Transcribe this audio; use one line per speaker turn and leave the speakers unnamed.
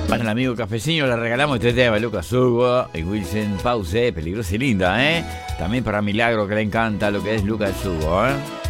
Para el amigo cafecino le regalamos este tema, Lucas Hugo y Wilson Pause, peligrosa y linda, ¿eh? También para Milagro, que le encanta lo que es Lucas Hugo, ¿eh?